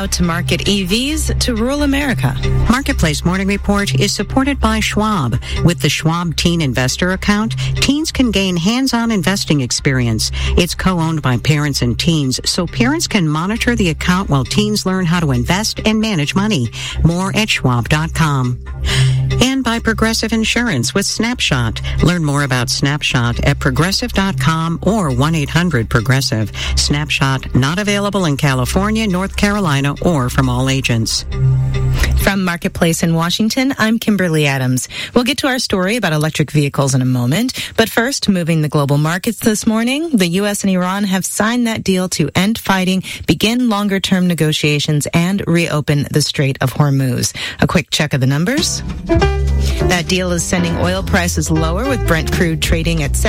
how to market EVs to rural America. Marketplace Morning Report is supported by Schwab. With the Schwab Teen Investor Account, teens can gain hands-on investing experience. It's co-owned by parents and teens, so parents can monitor the account while teens learn how to invest and manage money. More at schwab.com. And by Progressive Insurance with Snapshot. Learn more about Snapshot at progressive.com or 1-800-PROGRESSIVE. Snapshot not available in California, North Carolina, or from all agents. From Marketplace in Washington, I'm Kimberly Adams. We'll get to our story about electric vehicles in a moment. But first, moving the global markets this morning, the U.S. and Iran have signed that deal to end fighting, begin longer-term negotiations, and reopen the Strait of Hormuz. A quick check of the numbers. That deal is sending oil prices lower, with Brent crude trading at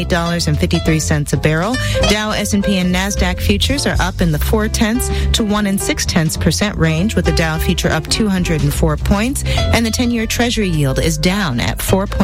$78.53 a barrel. Dow, S&P, and NASDAQ futures are up in the 0.4 to 1 6/10% range, with the Dow future up 204 points, and the 10-year Treasury yield is down at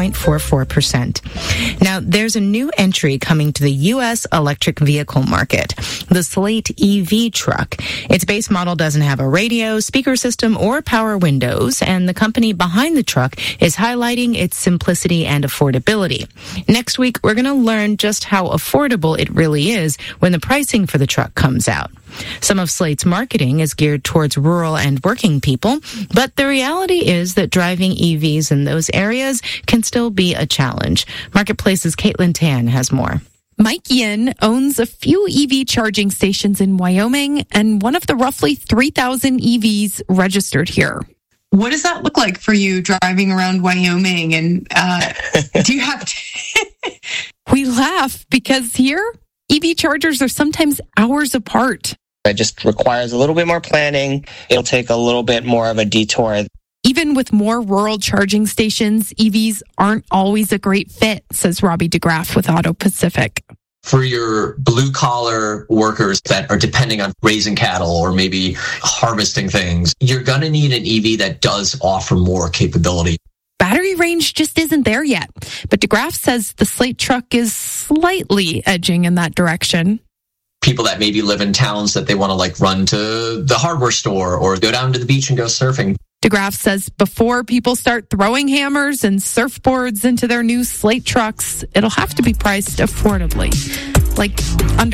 4.44%. Now, there's a new entry coming to the U.S. electric vehicle market, the Slate EV truck. Its base model doesn't have a radio, speaker system, or power windows, and the company behind the truck is highlighting its simplicity and affordability. Next week, we're going to learn just how affordable it really is when the pricing for the truck comes out. Some of Slate's marketing is geared towards rural and working people, but the reality is that driving EVs in those areas can still be a challenge. Marketplace's Caitlin Tan has more. Mike Yin owns a few EV charging stations in Wyoming and one of the roughly 3,000 EVs registered here. What does that look like for you driving around Wyoming? And do you have to... We laugh because here, EV chargers are sometimes hours apart. It just requires a little bit more planning. It'll take a little bit more of a detour. Even with more rural charging stations, EVs aren't always a great fit, says Robbie DeGraff with Auto Pacific. For your blue-collar workers that are depending on raising cattle or maybe harvesting things, you're going to need an EV that does offer more capability. Battery range just isn't there yet, but DeGraff says the Slate truck is slightly edging in that direction. People that maybe live in towns that they want to run to the hardware store or go down to the beach and go surfing. DeGraff says before people start throwing hammers and surfboards into their new Slate trucks, it'll have to be priced affordably, like under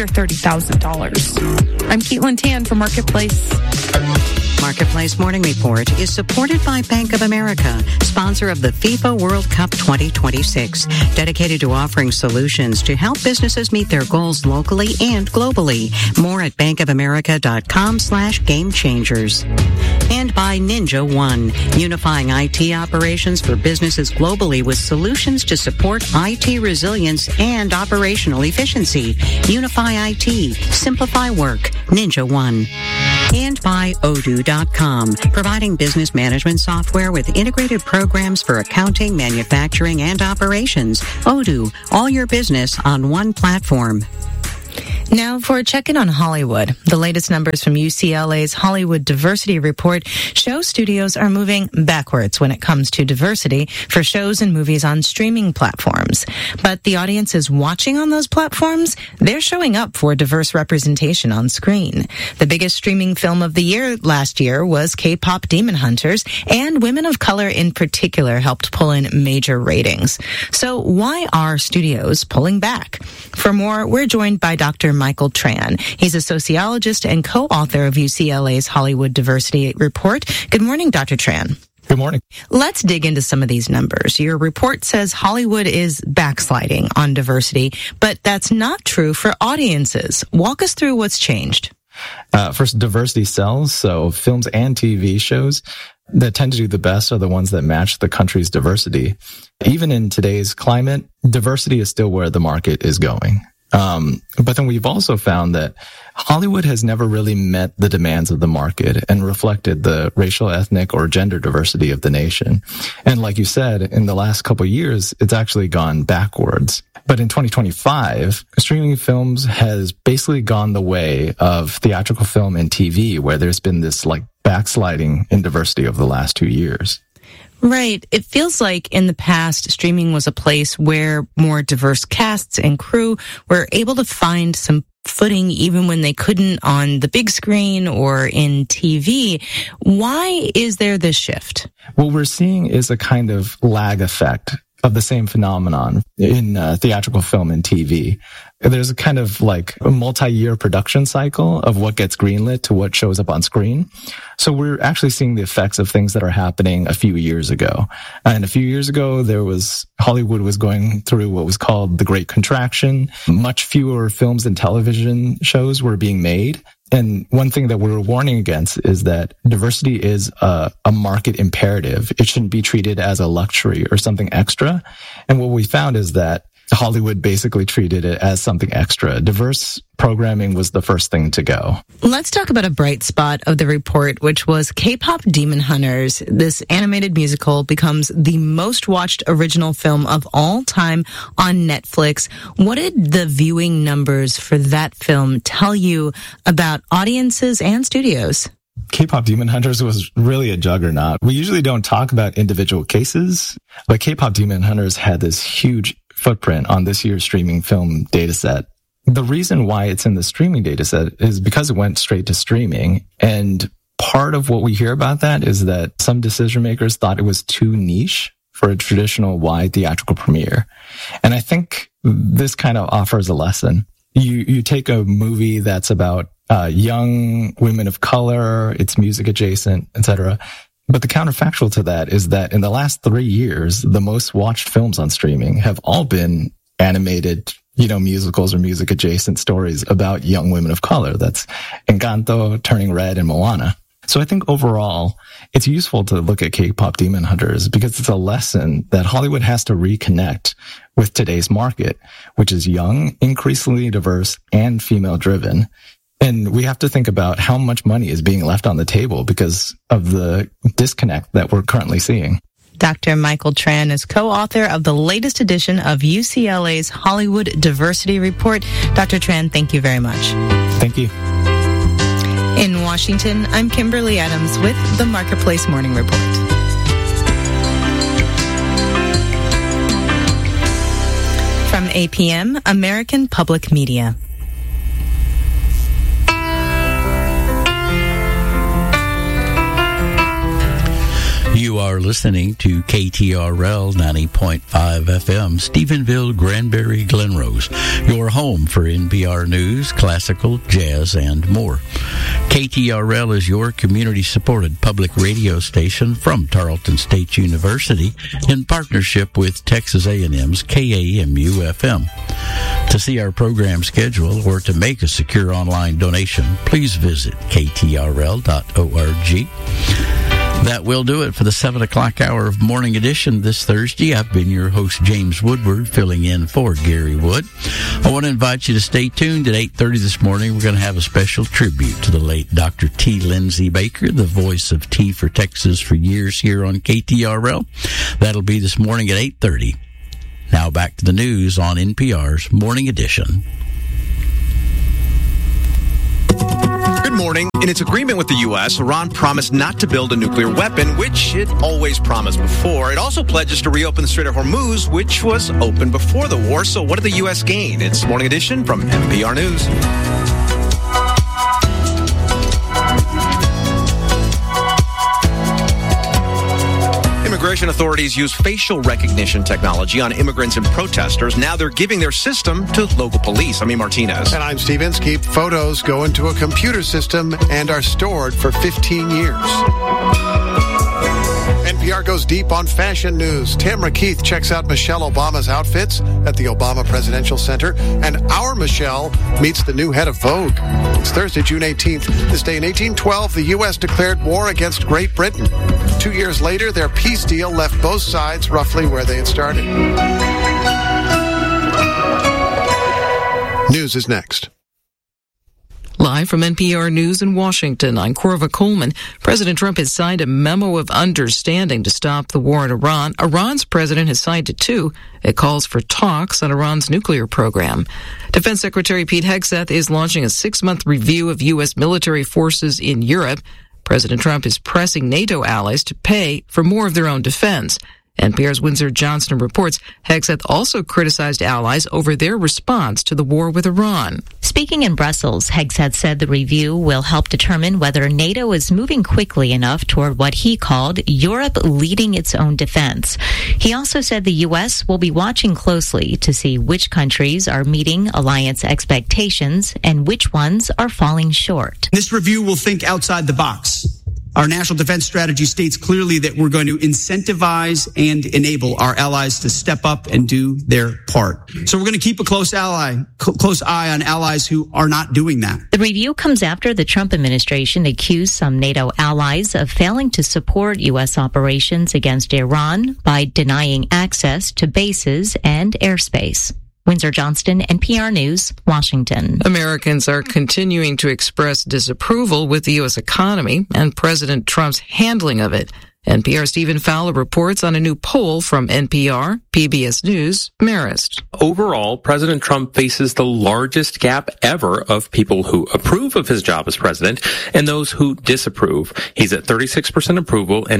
$30,000. I'm Caitlin Tan for Marketplace. Marketplace Morning Report is supported by Bank of America, sponsor of the FIFA World Cup 2026, dedicated to offering solutions to help businesses meet their goals locally and globally. More at bankofamerica.com/gamechangers. And by Ninja One, unifying IT operations for businesses globally with solutions to support IT resilience and operational efficiency. Unify IT, simplify work, Ninja One. And by Odoo.com, providing business management software with integrated programs for accounting, manufacturing, and operations. Odoo, all your business on one platform. Now for a check-in on Hollywood. The latest numbers from UCLA's Hollywood Diversity Report show studios are moving backwards when it comes to diversity for shows and movies on streaming platforms. But the audiences watching on those platforms, they're showing up for diverse representation on screen. The biggest streaming film of the year last year was K-pop Demon Hunters, and women of color in particular helped pull in major ratings. So why are studios pulling back? For more, we're joined by Dr. Michael Tran. He's a sociologist and co-author of UCLA's Hollywood Diversity Report. Good morning, Dr. Tran. Good morning. Let's dig into some of these numbers. Your report says Hollywood is backsliding on diversity, but that's not true for audiences. Walk us through what's changed. First, diversity sells, so films and TV shows that tend to do the best are the ones that match the country's diversity. Even in today's climate, diversity is still where the market is going. But then we've also found that Hollywood has never really met the demands of the market and reflected the racial, ethnic, or gender diversity of the nation. And like you said, in the last couple of years, it's actually gone backwards. But in 2025, streaming films has basically gone the way of theatrical film and TV, where there's been this backsliding in diversity over the last 2 years. Right. It feels like in the past, streaming was a place where more diverse casts and crew were able to find some footing even when they couldn't on the big screen or in TV. Why is there this shift? What we're seeing is a kind of lag effect of the same phenomenon in theatrical film and TV. There's a kind of like a multi-year production cycle of what gets greenlit to what shows up on screen. So we're actually seeing the effects of things that are happening a few years ago. And a few years ago, Hollywood was going through what was called the Great Contraction. Much fewer films and television shows were being made. And one thing that we're warning against is that diversity is a market imperative. It shouldn't be treated as a luxury or something extra. And what we found is that Hollywood basically treated it as something extra. Diverse programming was the first thing to go. Let's talk about a bright spot of the report, which was K-pop Demon Hunters. This animated musical becomes the most watched original film of all time on Netflix. What did the viewing numbers for that film tell you about audiences and studios? K-pop Demon Hunters was really a juggernaut. We usually don't talk about individual cases, but K-pop Demon Hunters had this huge footprint on this year's streaming film dataset. The reason why it's in the streaming dataset is because it went straight to streaming. And part of what we hear about that is that some decision makers thought it was too niche for a traditional wide theatrical premiere. And I think this kind of offers a lesson. You take a movie that's about young women of color, it's music adjacent, etc. But the counterfactual to that is that in the last 3 years, the most watched films on streaming have all been animated, musicals or music adjacent stories about young women of color. That's Encanto, Turning Red, and Moana. So I think overall, it's useful to look at K-pop Demon Hunters because it's a lesson that Hollywood has to reconnect with today's market, which is young, increasingly diverse, and female-driven. And we have to think about how much money is being left on the table because of the disconnect that we're currently seeing. Dr. Michael Tran is co-author of the latest edition of UCLA's Hollywood Diversity Report. Dr. Tran, thank you very much. Thank you. In Washington, I'm Kimberly Adams with the Marketplace Morning Report. From APM, American Public Media. You are listening to KTRL 90.5 FM, Stephenville, Granbury, Glenrose, your home for NPR news, classical, jazz, and more. KTRL is your community-supported public radio station from Tarleton State University in partnership with Texas A&M's KAMU-FM. To see our program schedule or to make a secure online donation, please visit ktrl.org. That will do it for the 7 o'clock hour of Morning Edition this Thursday. I've been your host, James Woodward, filling in for Gary Wood. I want to invite you to stay tuned. At 8:30 this morning, we're going to have a special tribute to the late Dr. T. Lindsay Baker, the voice of T for Texas for years here on KTRL. That'll be this morning at 8:30. Now back to the news on NPR's Morning Edition. Good morning. In its agreement with the U.S., Iran promised not to build a nuclear weapon, which it always promised before. It also pledges to reopen the Strait of Hormuz, which was open before the war. So what did the U.S. gain? It's Morning Edition from NPR News. Immigration authorities use facial recognition technology on immigrants and protesters. Now they're giving their system to local police. I'm Martinez. And I'm Steve Inskeep. Photos go into a computer system and are stored for 15 years. NPR goes deep on fashion news. Tamara Keith checks out Michelle Obama's outfits at the Obama Presidential Center. And our Michelle meets the new head of Vogue. It's Thursday, June 18th. This day in 1812, the U.S. declared war against Great Britain. 2 years later, their peace deal left both sides roughly where they had started. News is next. Live from NPR News in Washington, I'm Corva Coleman. President Trump has signed a memo of understanding to stop the war in Iran. Iran's president has signed it too. It calls for talks on Iran's nuclear program. Defense Secretary Pete Hegseth is launching a 6-month review of U.S. military forces in Europe. President Trump is pressing NATO allies to pay for more of their own defense. NPR's Windsor Johnston reports Hegseth also criticized allies over their response to the war with Iran. Speaking in Brussels, Hegseth said the review will help determine whether NATO is moving quickly enough toward what he called Europe leading its own defense. He also said the U.S. will be watching closely to see which countries are meeting alliance expectations and which ones are falling short. This review will think outside the box. Our national defense strategy states clearly that we're going to incentivize and enable our allies to step up and do their part. So we're going to keep a close eye on allies who are not doing that. The review comes after the Trump administration accused some NATO allies of failing to support U.S. operations against Iran by denying access to bases and airspace. Windsor Johnston, NPR News, Washington. Americans are continuing to express disapproval with the U.S. economy and President Trump's handling of it. NPR's Stephen Fowler reports on a new poll from NPR, PBS News, Marist. Overall, President Trump faces the largest gap ever of people who approve of his job as president and those who disapprove. He's at 36% approval and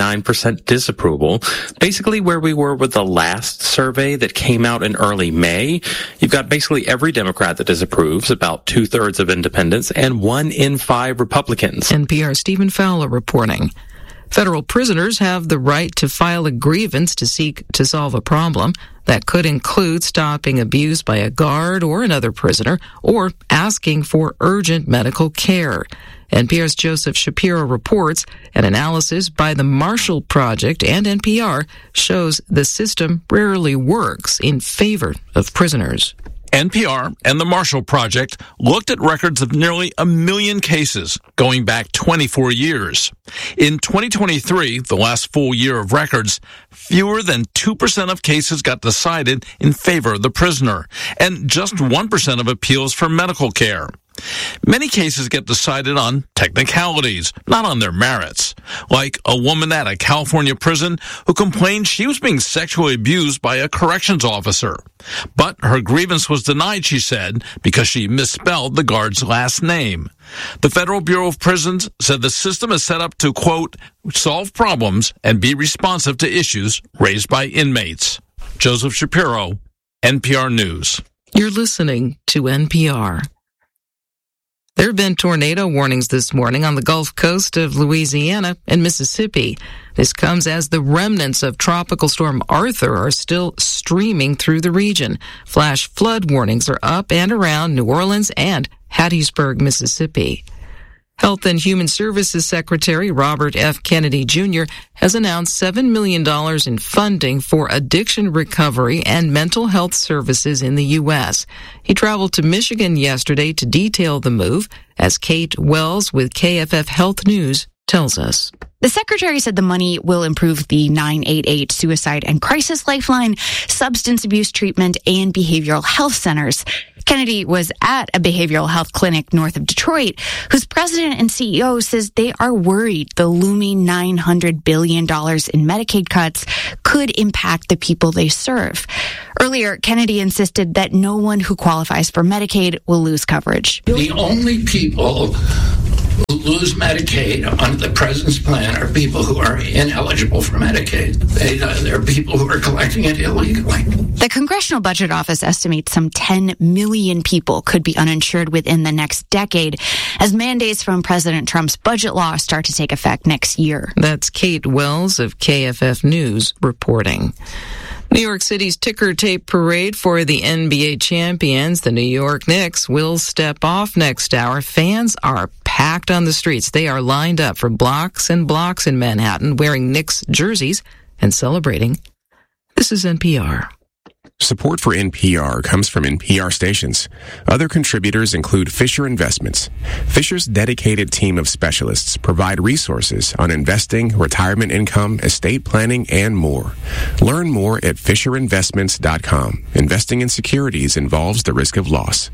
59% disapproval, basically where we were with the last survey that came out in early May. You've got basically every Democrat that disapproves, about 2/3 of independents, and 1 in 5 Republicans. NPR's Stephen Fowler reporting. Federal prisoners have the right to file a grievance to seek to solve a problem. That could include stopping abuse by a guard or another prisoner, or asking for urgent medical care. NPR's Joseph Shapiro reports an analysis by the Marshall Project and NPR shows the system rarely works in favor of prisoners. NPR and the Marshall Project looked at records of nearly 1 million cases going back 24 years. In 2023, the last full year of records, fewer than 2% of cases got decided in favor of the prisoner, and just 1% of appeals for medical care. Many cases get decided on technicalities, not on their merits. Like a woman at a California prison who complained she was being sexually abused by a corrections officer. But her grievance was denied, she said, because she misspelled the guard's last name. The Federal Bureau of Prisons said the system is set up to, quote, solve problems and be responsive to issues raised by inmates. Joseph Shapiro, NPR News. You're listening to NPR. There have been tornado warnings this morning on the Gulf Coast of Louisiana and Mississippi. This comes as the remnants of Tropical Storm Arthur are still streaming through the region. Flash flood warnings are up and around New Orleans and Hattiesburg, Mississippi. Health and Human Services Secretary Robert F. Kennedy Jr. has announced $7 million in funding for addiction recovery and mental health services in the U.S. He traveled to Michigan yesterday to detail the move, as Kate Wells with KFF Health News tells us. The secretary said the money will improve the 988 suicide and crisis lifeline, substance abuse treatment, and behavioral health centers. Kennedy was at a behavioral health clinic north of Detroit, whose president and CEO says they are worried the looming $900 billion in Medicaid cuts could impact the people they serve. Earlier, Kennedy insisted that no one who qualifies for Medicaid will lose coverage. The only people who lose Medicaid under the president's plan are people who are ineligible for Medicaid. They're people who are collecting it illegally. The Congressional Budget Office estimates some 10 million people could be uninsured within the next decade as mandates from President Trump's budget law start to take effect next year. That's Kate Wells of KFF News reporting. New York City's ticker tape parade for the NBA champions, the New York Knicks, will step off next hour. Fans are packed on the streets. They are lined up for blocks and blocks in Manhattan wearing Knicks jerseys and celebrating. This is NPR. Support for NPR comes from NPR stations. Other contributors include Fisher Investments. Fisher's dedicated team of specialists provide resources on investing, retirement income, estate planning, and more. Learn more at FisherInvestments.com. Investing in securities involves the risk of loss.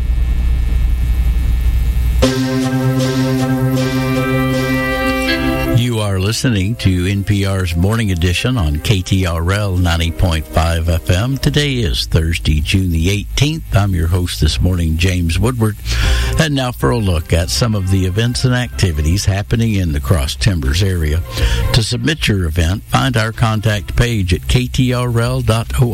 You are listening to NPR's Morning Edition on KTRL 90.5 FM. Today is Thursday, June the 18th. I'm your host this morning, James Woodward. And now for a look at some of the events and activities happening in the Cross Timbers area. To submit your event, find our contact page at ktrl.org.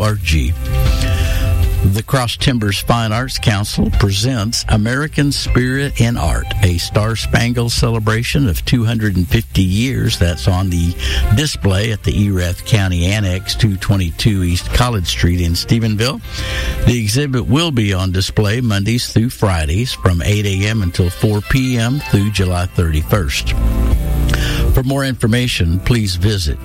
The Cross Timbers Fine Arts Council presents American Spirit in Art, a star-spangled celebration of 250 years. That's on the display at the Erath County Annex, 222 East College Street in Stephenville. The exhibit will be on display Mondays through Fridays from 8 a.m. until 4 p.m. through July 31st. For more information, please visit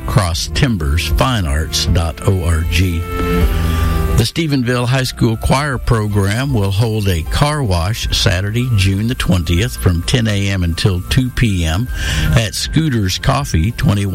crosstimbersfinearts.org. The Stephenville High School Choir Program will hold a car wash Saturday, June the 20th from 10 a.m. until 2 p.m. at Scooter's Coffee,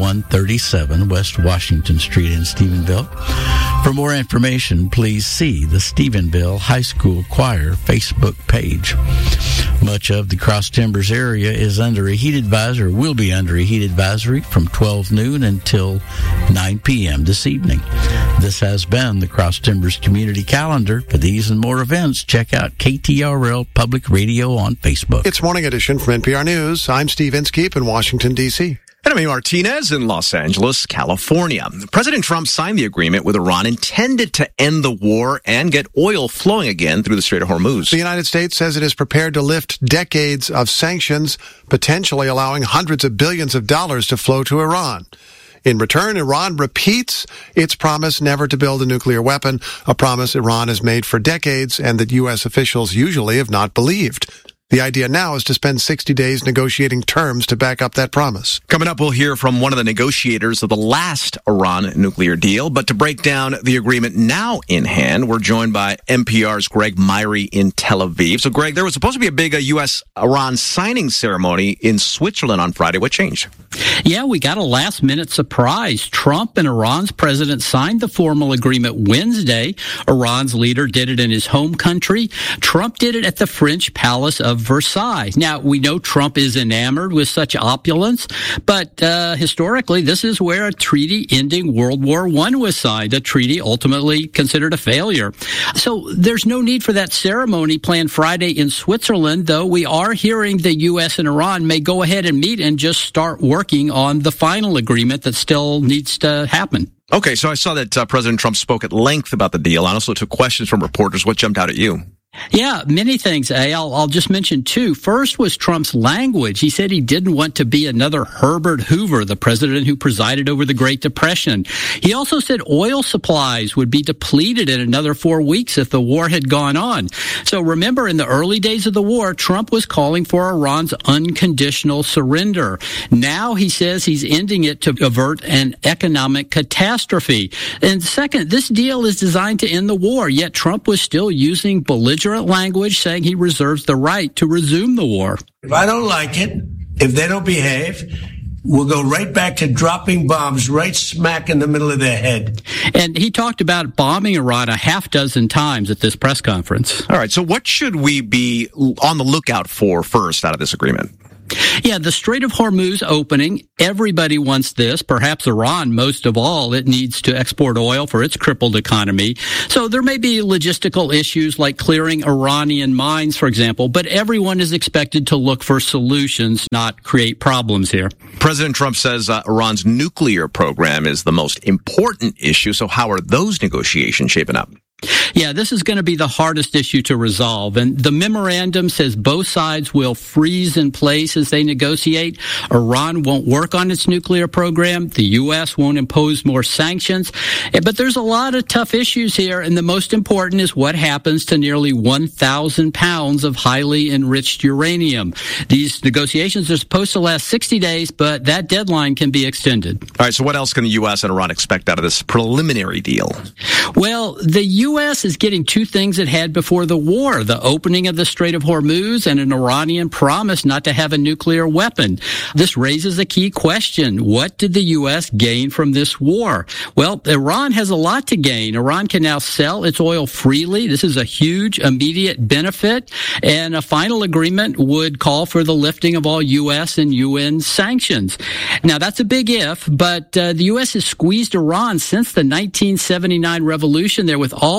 2137 West Washington Street in Stephenville. For more information, please see the Stephenville High School Choir Facebook page. Much of the Cross Timbers area is under a heat advisory, will be under a heat advisory from 12 noon until 9 p.m. this evening. This has been the Cross Timbers Community Calendar. For these and more events, check out KTRL Public Radio on Facebook. It's Morning Edition from NPR News. I'm Steve Inskeep in Washington, D.C. And I'm Martinez in Los Angeles, California. President Trump signed the agreement with Iran intended to end the war and get oil flowing again through the Strait of Hormuz. The United States says it is prepared to lift decades of sanctions, potentially allowing hundreds of billions of dollars to flow to Iran. In return, Iran repeats its promise never to build a nuclear weapon, a promise Iran has made for decades and that U.S. officials usually have not believed. The idea now is to spend 60 days negotiating terms to back up that promise. Coming up, we'll hear from one of the negotiators of the last Iran nuclear deal. But to break down the agreement now in hand, we're joined by NPR's Greg Myrie in Tel Aviv. So, Greg, there was supposed to be a big U.S.-Iran signing ceremony in Switzerland on Friday. What changed? Yeah, we got a last-minute surprise. Trump and Iran's president signed the formal agreement Wednesday. Iran's leader did it in his home country. Trump did it at the French Palace of Versailles. Now, we know Trump is enamored with such opulence, but historically, this is where a treaty ending World War I was signed, a treaty ultimately considered a failure. So there's no need for that ceremony planned Friday in Switzerland, though we are hearing the U.S. and Iran may go ahead and meet and just start working on the final agreement that still needs to happen. Okay, so I saw that President Trump spoke at length about the deal. I also took questions from reporters. What jumped out at you? Yeah, many things, I'll just mention two. First was Trump's language. He said he didn't want to be another Herbert Hoover, the president who presided over the Great Depression. He also said oil supplies would be depleted in another 4 weeks if the war had gone on. So remember, in the early days of the war, Trump was calling for Iran's unconditional surrender. Now he says he's ending it to avert an economic catastrophe. And second, this deal is designed to end the war, yet Trump was still using belligerent language, saying he reserves the right to resume the war. If I don't like it, if they don't behave, we'll go right back to dropping bombs right smack in the middle of their head. And he talked about bombing Iran a half dozen times at this press conference. All right, so what should we be on the lookout for first out of this agreement? Yeah, the Strait of Hormuz opening. Everybody wants this, perhaps Iran most of all. It needs to export oil for its crippled economy. So there may be logistical issues like clearing Iranian mines, for example, but everyone is expected to look for solutions, not create problems here. President Trump says Iran's nuclear program is the most important issue. So how are those negotiations shaping up? Yeah, this is going to be the hardest issue to resolve. And the memorandum says both sides will freeze in place as they negotiate. Iran won't work on its nuclear program. The U.S. won't impose more sanctions. But there's a lot of tough issues here. And the most important is what happens to nearly 1,000 pounds of highly enriched uranium. These negotiations are supposed to last 60 days, but that deadline can be extended. All right, so what else can the U.S. and Iran expect out of this preliminary deal? Well, the U.S. is getting two things it had before the war, the opening of the Strait of Hormuz and an Iranian promise not to have a nuclear weapon. This raises a key question. What did the U.S. gain from this war? Well, Iran has a lot to gain. Iran can now sell its oil freely. This is a huge immediate benefit. And a final agreement would call for the lifting of all U.S. and UN sanctions. Now, that's a big if, but the U.S. has squeezed Iran since the 1979 revolution there with all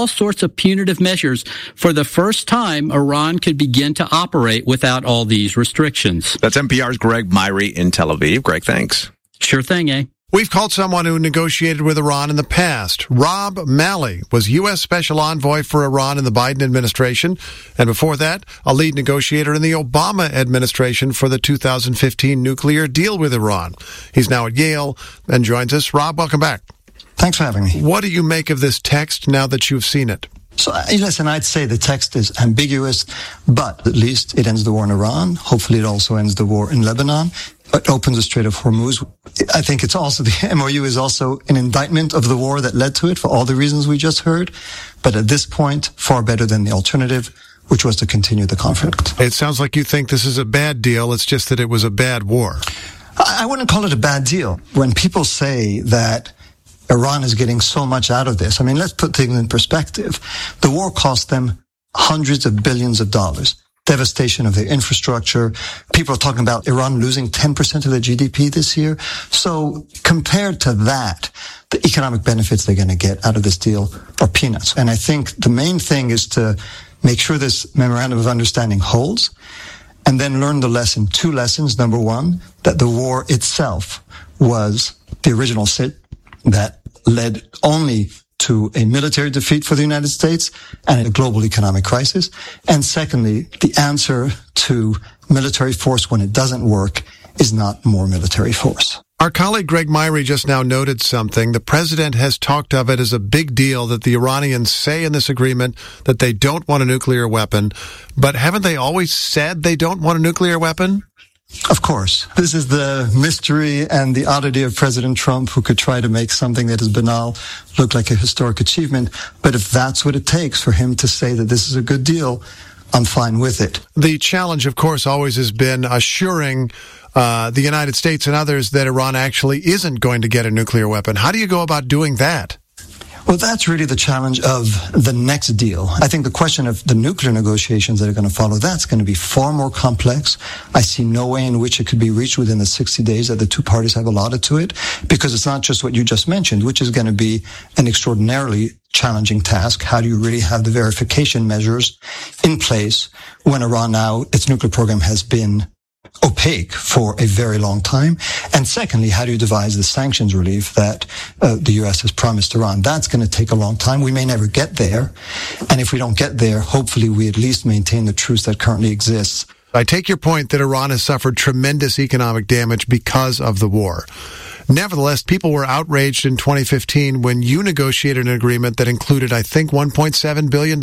all sorts of punitive measures. For the first time, Iran could begin to operate without all these restrictions. That's NPR's Greg Myrie in Tel Aviv. Greg, thanks. Sure thing, eh? We've called someone who negotiated with Iran in the past. Rob Malley was U.S. Special Envoy for Iran in the Biden administration, and before that, a lead negotiator in the Obama administration for the 2015 nuclear deal with Iran. He's now at Yale and joins us. Rob, welcome back. Thanks for having me. What do you make of this text now that you've seen it? So, listen, I'd say the text is ambiguous, but at least it ends the war in Iran. Hopefully it also ends the war in Lebanon. It opens the Strait of Hormuz. I think it's also, the MOU is also an indictment of the war that led to it for all the reasons we just heard. But at this point, far better than the alternative, which was to continue the conflict. It sounds like you think this is a bad deal. It's just that it was a bad war. I wouldn't call it a bad deal. When people say that Iran is getting so much out of this, I mean, let's put things in perspective. The war cost them hundreds of billions of dollars. Devastation of their infrastructure. People are talking about Iran losing 10% of their GDP this year. So compared to that, the economic benefits they're going to get out of this deal are peanuts. And I think the main thing is to make sure this memorandum of understanding holds and then learn the lesson. Two lessons. Number one, that the war itself was the original sin that led only to a military defeat for the United States and a global economic crisis. And secondly, the answer to military force when it doesn't work is not more military force. Our colleague Greg Myrie just now noted something. The president has talked of it as a big deal that the Iranians say in this agreement that they don't want a nuclear weapon. But haven't they always said they don't want a nuclear weapon? Of course. This is the mystery and the oddity of President Trump, who could try to make something that is banal look like a historic achievement. But if that's what it takes for him to say that this is a good deal, I'm fine with it. The challenge, of course, always has been assuring the United States and others that Iran actually isn't going to get a nuclear weapon. How do you go about doing that? Well, that's really the challenge of the next deal. I think the question of the nuclear negotiations that are going to follow, that's going to be far more complex. I see no way in which it could be reached within the 60 days that the two parties have allotted to it, because it's not just what you just mentioned, which is going to be an extraordinarily challenging task. How do you really have the verification measures in place when Iran now, its nuclear program has been opaque for a very long time? And secondly, how do you devise the sanctions relief that the U.S. has promised Iran? That's going to take a long time. We may never get there. And if we don't get there, hopefully we at least maintain the truce that currently exists. I take your point that Iran has suffered tremendous economic damage because of the war. Nevertheless, people were outraged in 2015 when you negotiated an agreement that included, I think, $1.7 billion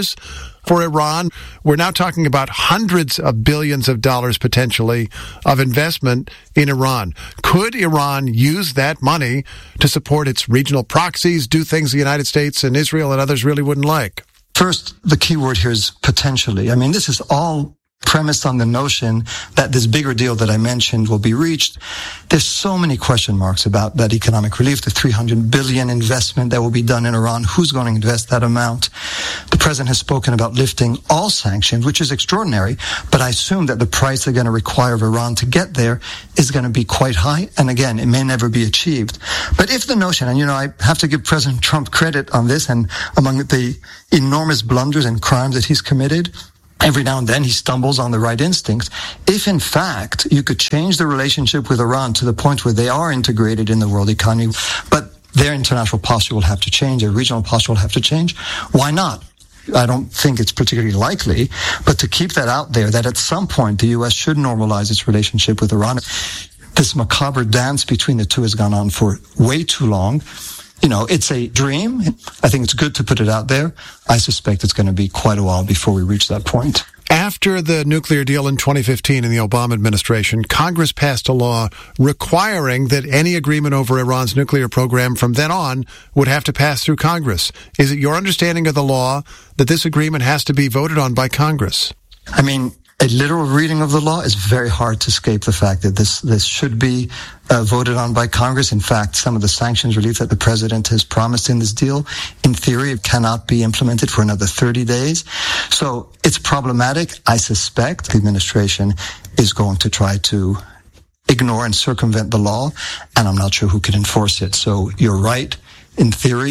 for Iran. We're now talking about hundreds of billions of dollars potentially of investment in Iran. Could Iran use that money to support its regional proxies, do things the United States and Israel and others really wouldn't like? First, the key word here is potentially. I mean, this is all premised on the notion that this bigger deal that I mentioned will be reached. There's so many question marks about that economic relief, the $300 billion investment that will be done in Iran. Who's going to invest that amount? The president has spoken about lifting all sanctions, which is extraordinary, but I assume that the price they're going to require of Iran to get there is going to be quite high. And again, it may never be achieved. But if the notion, and I have to give President Trump credit on this, and among the enormous blunders and crimes that he's committed, every now and then he stumbles on the right instincts. If in fact you could change the relationship with Iran to the point where they are integrated in the world economy, but their international posture will have to change, their regional posture will have to change, why not? I don't think it's particularly likely, but to keep that out there, that at some point the U.S. should normalize its relationship with Iran. This macabre dance between the two has gone on for way too long. It's a dream. I think it's good to put it out there. I suspect it's going to be quite a while before we reach that point. After the nuclear deal in 2015 in the Obama administration, Congress passed a law requiring that any agreement over Iran's nuclear program from then on would have to pass through Congress. Is it your understanding of the law that this agreement has to be voted on by Congress? I mean, a literal reading of the law is very hard to escape the fact that this should be voted on by Congress. In fact, some of the sanctions relief that the president has promised in this deal, in theory, it cannot be implemented for another 30 days. So it's problematic. I suspect the administration is going to try to ignore and circumvent the law, and I'm not sure who can enforce it. So you're right. In theory,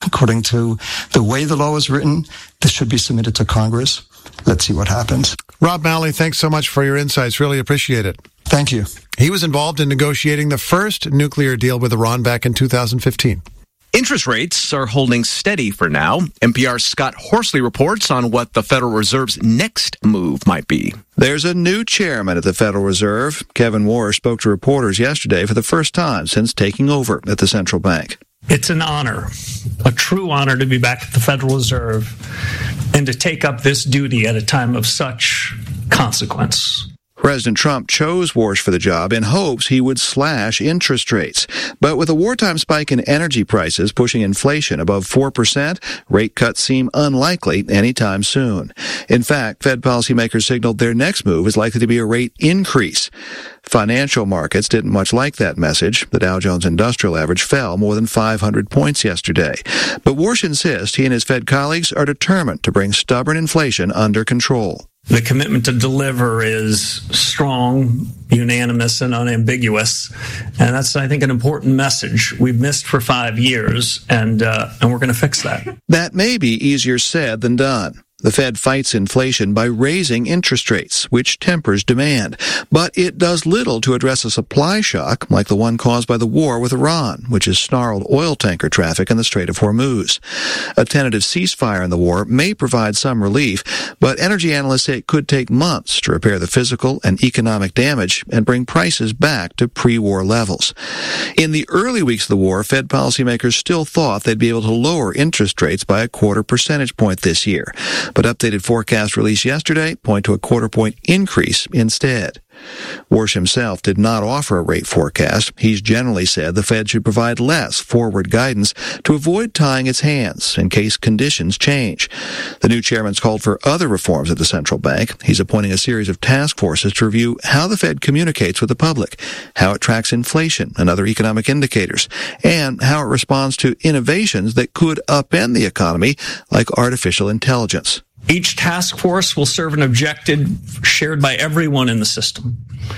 according to the way the law is written, this should be submitted to Congress. Let's see what happens. Rob Malley, thanks so much for your insights. Really appreciate it. Thank you. He was involved in negotiating the first nuclear deal with Iran back in 2015. Interest rates are holding steady for now. NPR's Scott Horsley reports on what the Federal Reserve's next move might be. There's a new chairman at the Federal Reserve. Kevin Warsh spoke to reporters yesterday for the first time since taking over at the central bank. It's an honor, a true honor to be back at the Federal Reserve and to take up this duty at a time of such consequence. President Trump chose Warsh for the job in hopes he would slash interest rates. But with a wartime spike in energy prices pushing inflation above 4%, rate cuts seem unlikely anytime soon. In fact, Fed policymakers signaled their next move is likely to be a rate increase. Financial markets didn't much like that message. The Dow Jones Industrial Average fell more than 500 points yesterday. But Warsh insists he and his Fed colleagues are determined to bring stubborn inflation under control. The commitment to deliver is strong, unanimous, and unambiguous. And that's, I think, an important message. We've missed for 5 years, and we're going to fix that. That may be easier said than done. The Fed fights inflation by raising interest rates, which tempers demand. But it does little to address a supply shock like the one caused by the war with Iran, which has snarled oil tanker traffic in the Strait of Hormuz. A tentative ceasefire in the war may provide some relief, but energy analysts say it could take months to repair the physical and economic damage and bring prices back to pre-war levels. In the early weeks of the war, Fed policymakers still thought they'd be able to lower interest rates by a 0.25 percentage point this year. But updated forecasts released yesterday point to a 0.25 point increase instead. Warsh himself did not offer a rate forecast. He's generally said the Fed should provide less forward guidance to avoid tying its hands in case conditions change. The new chairman's called for other reforms at the central bank. He's appointing a series of task forces to review how the Fed communicates with the public, how it tracks inflation and other economic indicators, and how it responds to innovations that could upend the economy, like artificial intelligence. Each task force will serve an objective shared by everyone in the system.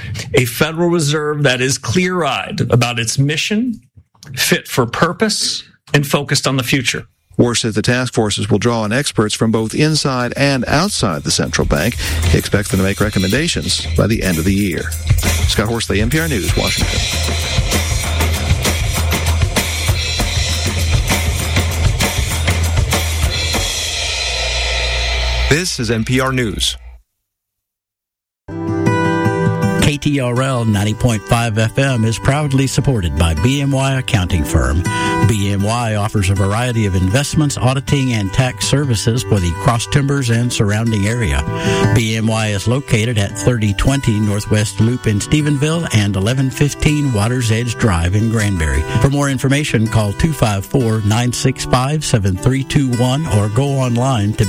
A Federal Reserve that is clear-eyed about its mission, fit for purpose, and focused on the future. Warsh says the task forces will draw on experts from both inside and outside the central bank. He expects them to make recommendations by the end of the year. Scott Horsley, NPR News, Washington. This is NPR News. KTRL 90.5 FM is proudly supported by BMY Accounting Firm. BMY offers a variety of investments, auditing, and tax services for the Cross Timbers and surrounding area. BMY is located at 3020 Northwest Loop in Stephenville and 1115 Waters Edge Drive in Granbury. For more information, call 254-965-7321 or go online to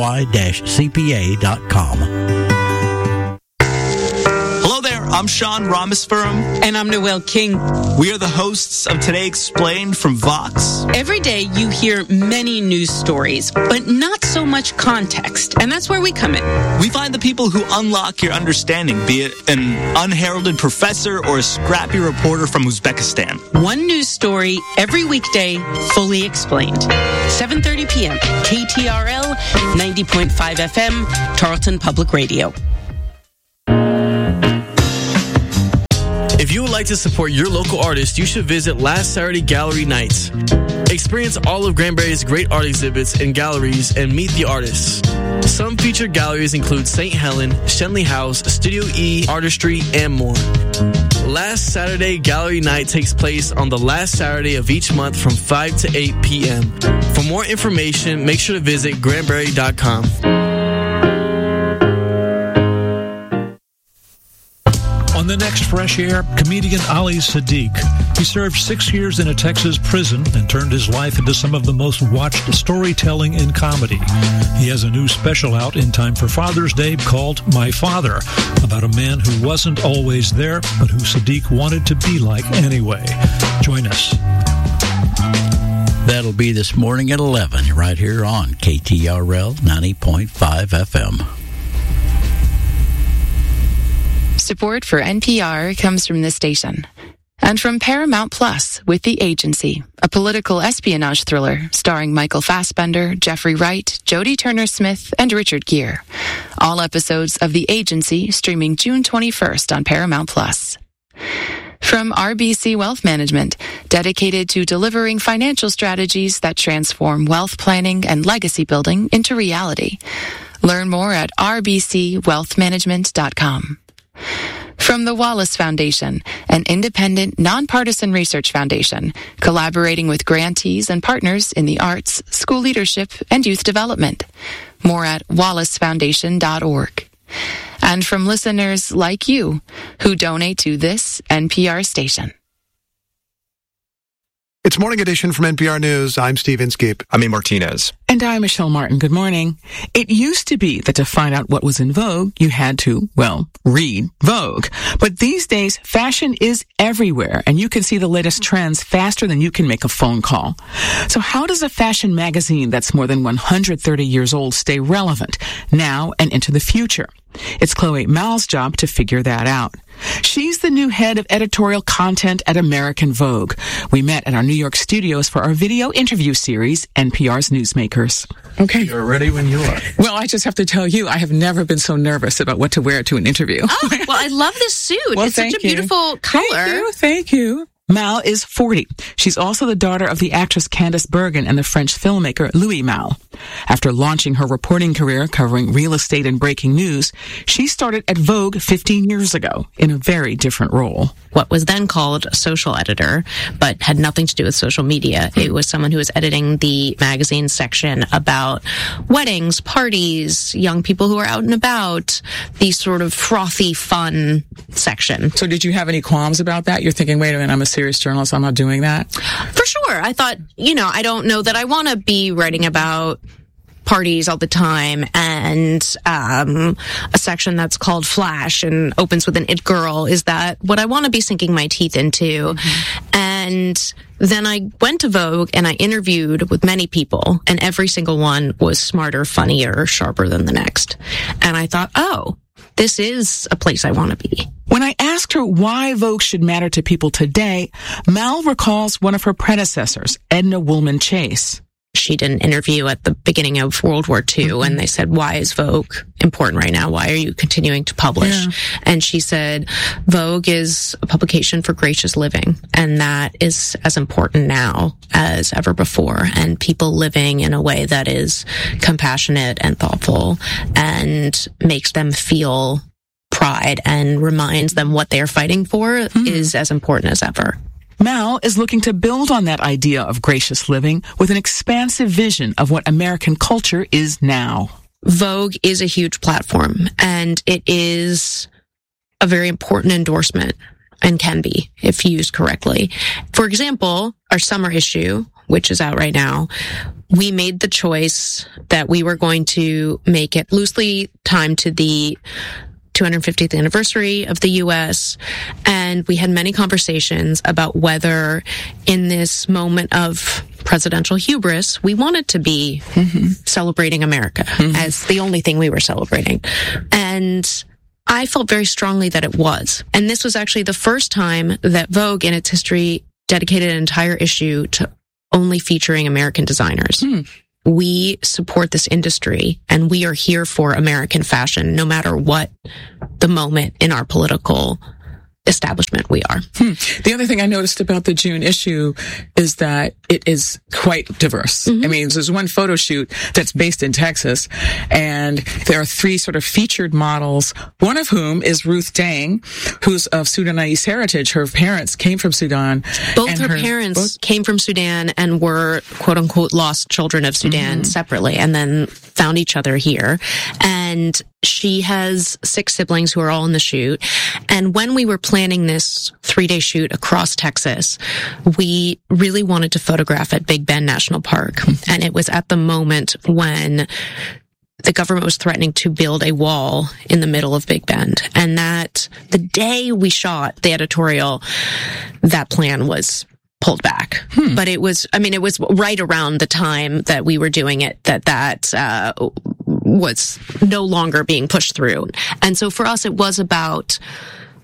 bmy-cpa.com. I'm Sean Rameswaram. And I'm Noel King. We are the hosts of Today Explained from Vox. Every day you hear many news stories, but not so much context. And that's where we come in. We find the people who unlock your understanding, be it an unheralded professor or a scrappy reporter from Uzbekistan. One news story every weekday, fully explained. 7:30 p.m. KTRL, 90.5 FM, Tarleton Public Radio. If you would like to support your local artist, you should visit Last Saturday Gallery Nights. Experience all of Granbury's great art exhibits and galleries and meet the artists. Some featured galleries include St. Helen, Shenley House, Studio E, Artistry, and more. Last Saturday Gallery Night takes place on the last Saturday of each month from 5 to 8 p.m. For more information, make sure to visit granbury.com. On the next Fresh Air, comedian Ali Sadiq. He served 6 years in a Texas prison and turned his life into some of the most watched storytelling in comedy. He has a new special out in time for Father's Day called My Father, about a man who wasn't always there, but who Sadiq wanted to be like anyway. Join us. That'll be this morning at 11, right here on KTRL 90.5 FM. Support for NPR comes from this station And from Paramount Plus with The Agency, a political espionage thriller starring Michael Fassbender, Jeffrey Wright, Jodie Turner-Smith, and Richard Gere. All episodes of The Agency streaming June 21st on Paramount Plus. From RBC Wealth Management, dedicated to delivering financial strategies that transform wealth planning and legacy building into reality. Learn more at rbcwealthmanagement.com. From the Wallace Foundation, an independent, nonpartisan research foundation, collaborating with grantees and partners in the arts, school leadership, and youth development. More at wallacefoundation.org. And from listeners like you, who donate to this NPR station. It's Morning Edition from NPR News. I'm Steve Inskeep. I'm A. Martinez. And I'm Michelle Martin. Good morning. It used to be that to find out what was in vogue, you had to, well, read Vogue. But these days, fashion is everywhere, and you can see the latest trends faster than you can make a phone call. So how does a fashion magazine that's more than 130 years old stay relevant now and into the future? It's Chloe Mal's job to figure that out. She's the new head of editorial content at American Vogue. We met at our New York studios for our video interview series, NPR's Newsmakers. Okay. You're ready when you are. Well, I just have to tell you, I have never been so nervous about what to wear to an interview. Oh, well, I love this suit. Well, it's such a beautiful color. Thank you. Mal is 40. She's also the daughter of the actress Candice Bergen and the French filmmaker Louis Mal. After launching her reporting career covering real estate and breaking news, she started at Vogue 15 years ago in a very different role. What was then called a social editor, but had nothing to do with social media. It was someone who was editing the magazine section about weddings, parties, young people who are out and about, the sort of frothy, fun section. So did you have any qualms about that? You're thinking, wait a minute, I'm a serious journalist, I'm not doing that? For sure. I thought, I don't know that I want to be writing about parties all the time and a section that's called Flash and opens with an it girl. Is that what I want to be sinking my teeth into? Mm-hmm. And then I went to Vogue and I interviewed with many people, and every single one was smarter, funnier, sharper than the next. And I thought, oh, this is a place I want to be. When I asked her why Vogue should matter to people today, Mal recalls one of her predecessors, Edna Woolman Chase. She did an interview at the beginning of World War II, and they said, why is Vogue important right now? Why are you continuing to publish? Yeah. And she said, Vogue is a publication for gracious living, and that is as important now as ever before. And people living in a way that is compassionate and thoughtful and makes them feel pride and reminds them what they are fighting for is as important as ever. Mal is looking to build on that idea of gracious living with an expansive vision of what American culture is now. Vogue is a huge platform, and it is a very important endorsement and can be if used correctly. For example, our summer issue, which is out right now, we made the choice that we were going to make it loosely timed to the 250th anniversary of the U.S., and we had many conversations about whether in this moment of presidential hubris, we wanted to be celebrating America as the only thing we were celebrating. And I felt very strongly that it was. And this was actually the first time that Vogue in its history dedicated an entire issue to only featuring American designers. We support this industry, and we are here for American fashion, no matter what the moment in our political establishment we are. The other thing I noticed about the June issue is that it is quite diverse. I mean, there's one photo shoot that's based in Texas, and there are three sort of featured models, one of whom is Ruth Dang, who's of Sudanese heritage. Her parents came from Sudan. Both her parents came from Sudan and were, quote unquote, lost children of Sudan separately, and then found each other here. And she has 6 siblings who are all in the shoot. And when we were planning this 3-day shoot across Texas, we really wanted to photograph at Big Bend National Park. And it was at the moment when the government was threatening to build a wall in the middle of Big Bend. And that the day we shot the editorial, that plan was pulled back. But it was right around the time that we were doing it that was no longer being pushed through. And so for us, it was about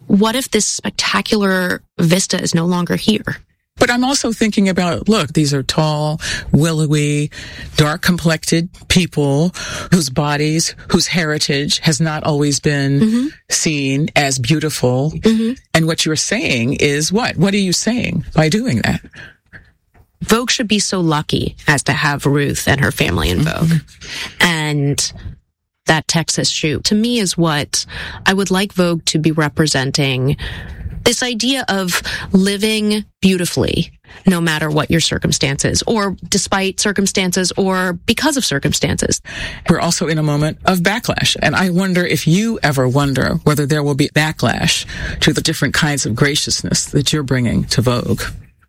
what if this spectacular vista is no longer here? But I'm also thinking about, look, these are tall, willowy, dark-complected people whose bodies, whose heritage has not always been seen as beautiful. And what you're saying is what? What are you saying by doing that? Vogue should be so lucky as to have Ruth and her family in Vogue. And that Texas shoot, to me, is what I would like Vogue to be representing. This idea of living beautifully, no matter what your circumstances, or despite circumstances, or because of circumstances. We're also in a moment of backlash. And I wonder if you ever wonder whether there will be backlash to the different kinds of graciousness that you're bringing to Vogue.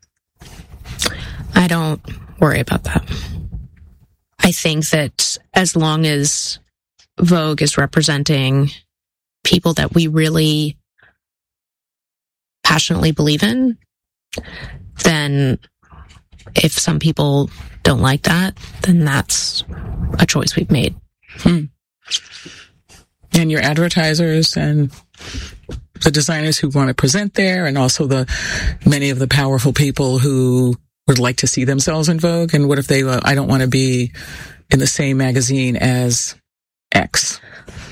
I don't worry about that. I think that as long as Vogue is representing people that we really passionately believe in, then if some people don't like that, then that's a choice we've made. And your advertisers and the designers who want to present there, and also the many of the powerful people who would like to see themselves in Vogue. And what if they, I don't want to be in the same magazine as X?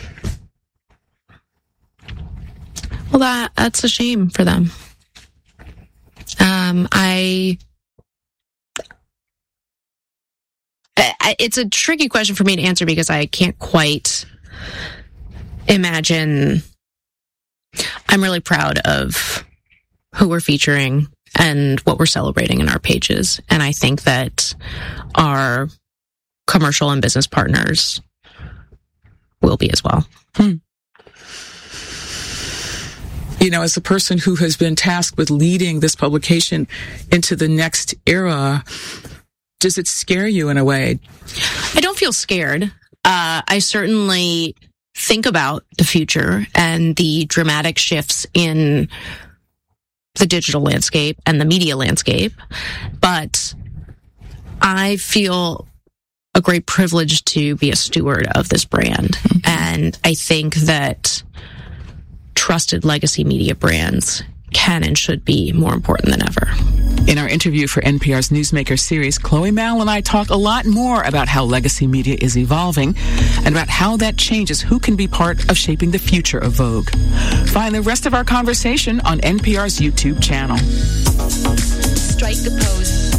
Well, that's a shame for them. It's a tricky question for me to answer because I can't quite imagine. I'm really proud of who we're featuring and what we're celebrating in our pages. And I think that our commercial and business partners will be as well. You know, as a person who has been tasked with leading this publication into the next era, does it scare you in a way? I don't feel scared. I certainly think about the future and the dramatic shifts in the digital landscape and the media landscape, but I feel a great privilege to be a steward of this brand. And I think that trusted legacy media brands can and should be more important than ever. In our interview for NPR's Newsmaker series, Chloe Mal and I talk a lot more about how legacy media is evolving and about how that changes who can be part of shaping the future of Vogue. Find the rest of our conversation on NPR's YouTube channel. Strike a pose.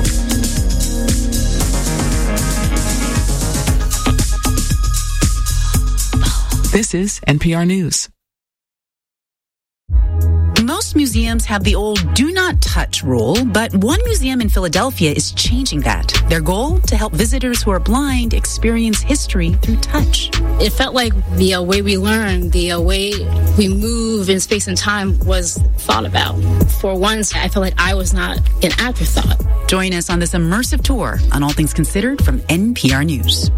This is NPR News. Most museums have the old do not touch rule, but one museum in Philadelphia is changing that. Their goal? To help visitors who are blind experience history through touch. It felt like the way we learn, the way we move in space and time was thought about. For once, I felt like I was not an afterthought. Join us on this immersive tour on All Things Considered from NPR News.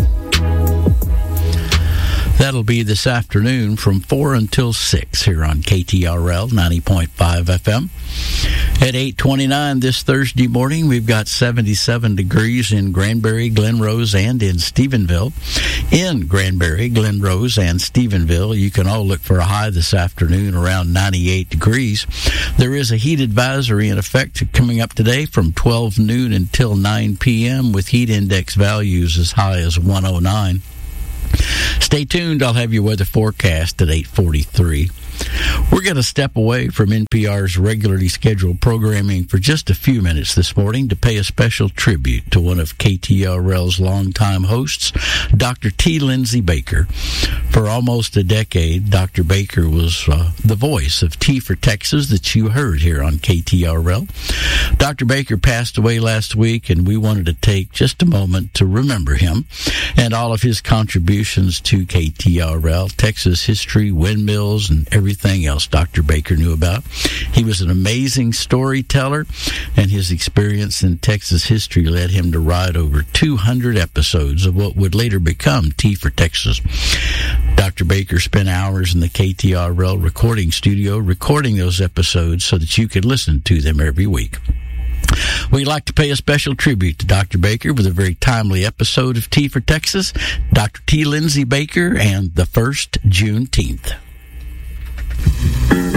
That'll be this afternoon from 4 until 6 here on KTRL 90.5 FM. At 8:29 this Thursday morning, we've got 77 degrees in Granbury, Glen Rose, and in Stephenville. In Granbury, Glen Rose, and Stephenville, you can all look for a high this afternoon around 98 degrees. There is a heat advisory in effect coming up today from 12 noon until 9 p.m. with heat index values as high as 109. Stay tuned. I'll have your weather forecast at 8:43. We're going to step away from NPR's regularly scheduled programming for just a few minutes this morning to pay a special tribute to one of KTRL's longtime hosts, Dr. T. Lindsay Baker. For almost a decade, Dr. Baker was the voice of T for Texas that you heard here on KTRL. Dr. Baker passed away last week, and we wanted to take just a moment to remember him and all of his contributions to KTRL, Texas history, windmills, and everything else Dr. Baker knew about. He was an amazing storyteller, and his experience in Texas history led him to write over 200 episodes of what would later become T for Texas. Dr. Baker spent hours in the KTRL recording studio recording those episodes so that you could listen to them every week. We'd like to pay a special tribute to Dr. Baker with a very timely episode of T for Texas, Dr. T. Lindsay Baker and the First Juneteenth.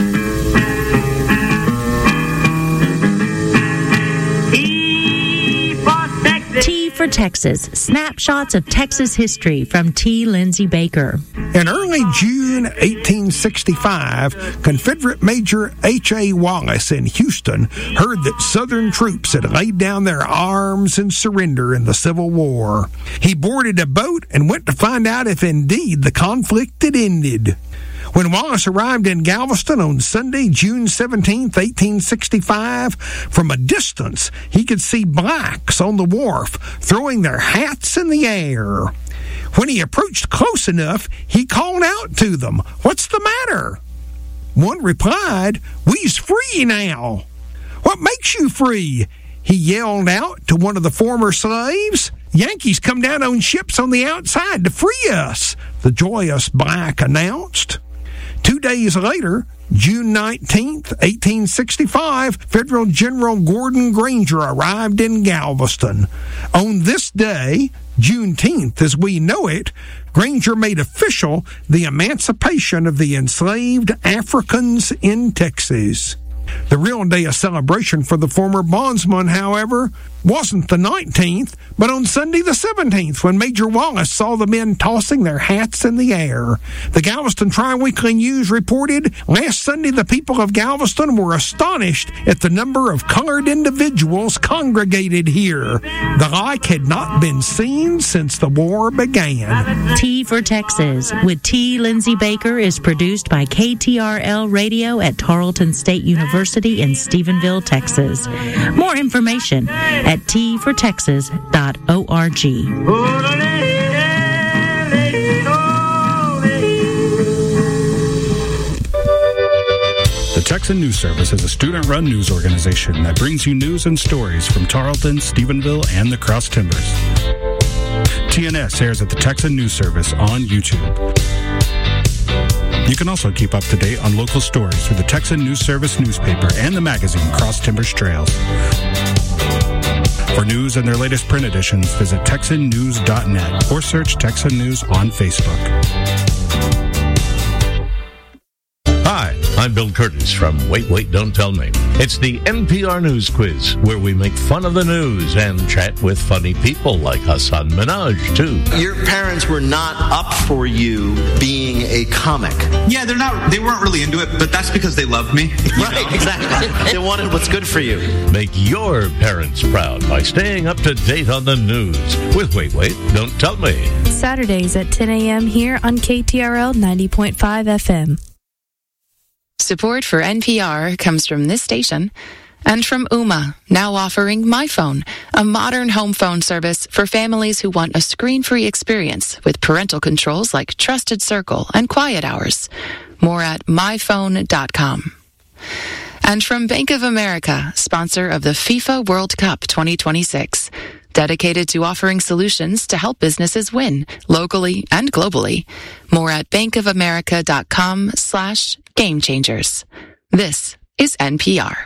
for Texas, snapshots of Texas history from T. Lindsay Baker. In early June 1865, Confederate Major H.A. Wallace in Houston heard that Southern troops had laid down their arms in surrender in the Civil War. He boarded a boat and went to find out if indeed the conflict had ended. When Wallace arrived in Galveston on Sunday, June 17, 1865, from a distance, he could see blacks on the wharf throwing their hats in the air. When he approached close enough, he called out to them, "What's the matter?" One replied, "We's free now." "What makes you free?" he yelled out to one of the former slaves. "Yankees come down on ships on the outside to free us," the joyous black announced. 2 days later, June 19th, 1865, Federal General Gordon Granger arrived in Galveston. On this day, Juneteenth as we know it, Granger made official the emancipation of the enslaved Africans in Texas. The real day of celebration for the former bondsman, however, wasn't the 19th, but on Sunday the 17th, when Major Wallace saw the men tossing their hats in the air. The Galveston Tri-Weekly News reported, last Sunday the people of Galveston were astonished at the number of colored individuals congregated here. The like had not been seen since the war began. T for Texas with T. Lindsay Baker is produced by KTRL Radio at Tarleton State University in Stephenville, Texas. More information at tfortexas.org. The Texan News Service is a student-run news organization that brings you news and stories from Tarleton, Stephenville, and the Cross Timbers. TNS airs at the Texan News Service on YouTube. You can also keep up to date on local stories through the Texan News Service newspaper and the magazine Cross Timbers Trails. For news and their latest print editions, visit TexanNews.net or search Texan News on Facebook. Hi, I'm Bill Curtis from Wait, Don't Tell Me. It's the NPR News Quiz, where we make fun of the news and chat with funny people like Hassan Minhaj, too. Your parents were not up for you being a comic. Yeah, they weren't really into it, but that's because they loved me. Right, exactly. They wanted what's good for you. Make your parents proud by staying up to date on the news with Wait, Don't Tell Me. Saturdays at 10 a.m. here on KTRL 90.5 FM. Support for NPR comes from this station and from Ooma, now offering MyPhone, a modern home phone service for families who want a screen-free experience with parental controls like Trusted Circle and Quiet Hours. More at myphone.com. And from Bank of America, sponsor of the FIFA World Cup 2026. Dedicated to offering solutions to help businesses win, locally and globally. More at bankofamerica.com/game changers. This is NPR.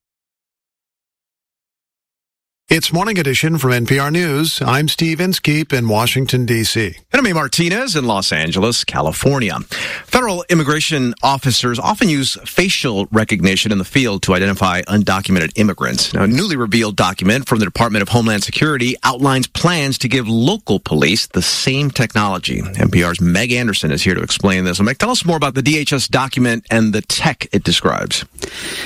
It's Morning Edition from NPR News. I'm Steve Inskeep in Washington, D.C. And I'm A. Martinez in Los Angeles, California. Federal immigration officers often use facial recognition in the field to identify undocumented immigrants. Now, a newly revealed document from the Department of Homeland Security outlines plans to give local police the same technology. NPR's Meg Anderson is here to explain this. Meg, tell us more about the DHS document and the tech it describes.